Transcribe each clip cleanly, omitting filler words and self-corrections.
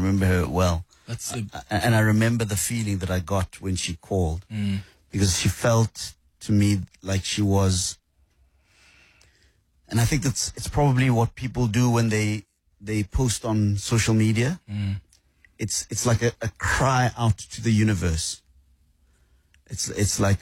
remember her well. And I remember the feeling that I got when she called, because she felt to me like she was, and I think it's probably what people do when they post on social media. It's like a cry out to the universe. It's like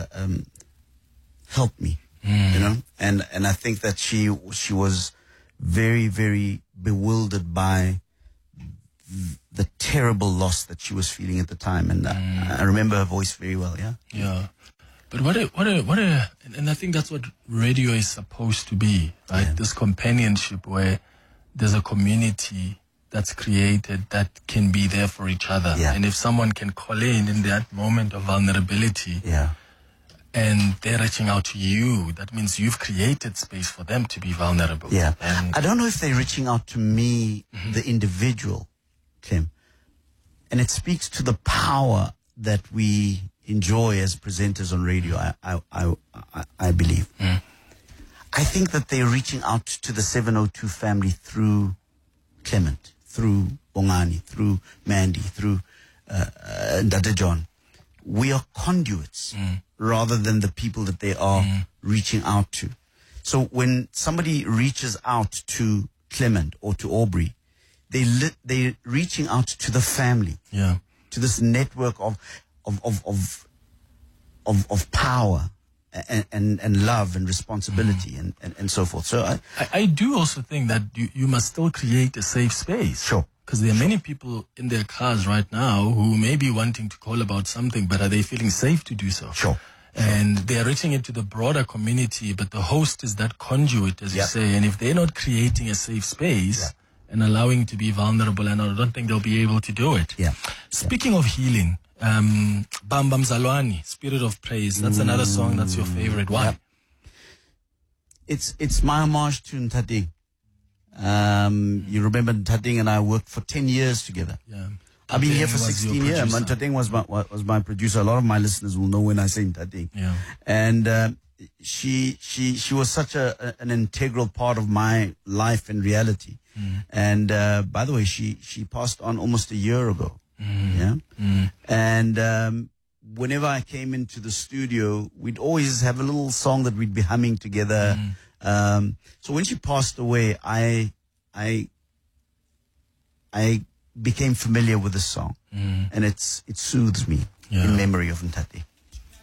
help me, you know. And I think that she was very, very bewildered by the terrible loss that she was feeling at the time, and I remember her voice very well. Yeah. But what a, and I think that's what radio is supposed to be, right? Yeah. This companionship where there's a community that's created that can be there for each other. Yeah. And if someone can call in that moment of vulnerability, Yeah. and they're reaching out to you, that means you've created space for them to be vulnerable. Yeah. And I don't know if they're reaching out to me, the individual, Tim. And it speaks to the power that we enjoy as presenters on radio, I believe. I think that they're reaching out to the 702 family through Clement, through Bongani, through Mandy, through Ndade John. We are conduits rather than the people that they are reaching out to. So when somebody reaches out to Clement or to Aubrey, they're reaching out to the family, to this network of power and love and responsibility and so forth. So I do also think that you must still create a safe space. Sure. Because there are many people in their cars right now who may be wanting to call about something, but are they feeling safe to do so? Sure. And they are reaching into the broader community, but the host is that conduit, as you say. And if they're not creating a safe space and allowing to be vulnerable, and I don't think they'll be able to do it. Yeah. Speaking of healing, Bam Bam Zalwani, Spirit of Praise, that's another song that's your favorite. Why? Yeah. It's my homage to Ntading. You remember Ntading and I worked for 10 years together. Yeah. I've been here for 16 years. Ntading was my producer. A lot of my listeners will know when I say Ntading. Yeah. And she was such an integral part of my life and reality. And by the way, she passed on almost a year ago. And whenever I came into the studio, we'd always have a little song that we'd be humming together. So when she passed away, I became familiar with the song, and it soothes me in memory of Ntati.